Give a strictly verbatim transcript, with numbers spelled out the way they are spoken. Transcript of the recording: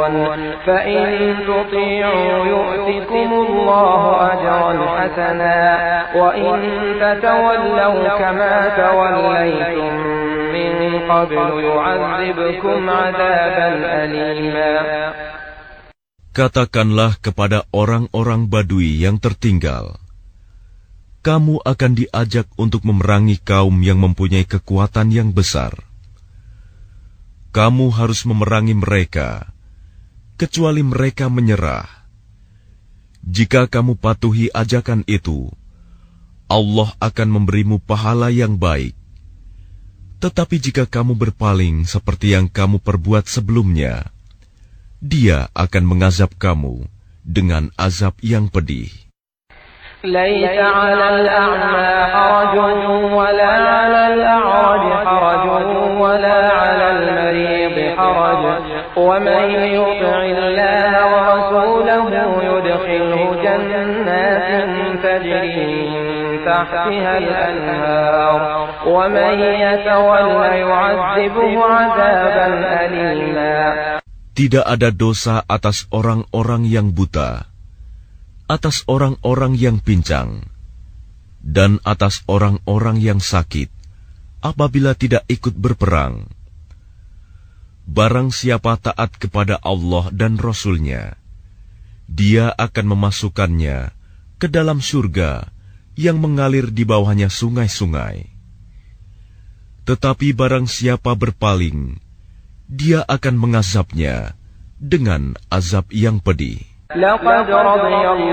تعلمون فإن تطيعوا يؤتكم الله أجرا حسنا وإن تتولوا كما توليتم من قبل يعذبكم عذابا أليما. Katakanlah kepada orang-orang Badui yang tertinggal, kamu akan diajak untuk memerangi kaum yang mempunyai kekuatan yang besar. Kamu harus memerangi mereka, kecuali mereka menyerah. Jika kamu patuhi ajakan itu, Allah akan memberimu pahala yang baik. Tetapi jika kamu berpaling seperti yang kamu perbuat sebelumnya, Dia akan mengazab kamu dengan azab yang pedih. ليس على الأعمى حرج ولا على الأعرج حرج ولا على المريض حرج ومن يطع الله ورسوله يدخله جنات تجري تحتها الأنهار ومن يتولى يعذبه عذابا أليما. Tidak ada dosa atas orang-orang yang buta, atas orang-orang yang pincang, dan atas orang-orang yang sakit, apabila tidak ikut berperang. Barang siapa taat kepada Allah dan Rasul-Nya, Dia akan memasukkannya ke dalam surga yang mengalir di bawahnya sungai-sungai. Tetapi barang siapa berpaling, Dia akan mengazabnya dengan azab yang pedih.